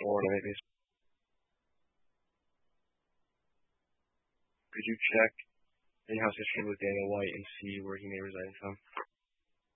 Florida, maybe. Could you check in-house history with Daniel White and see where he may reside from?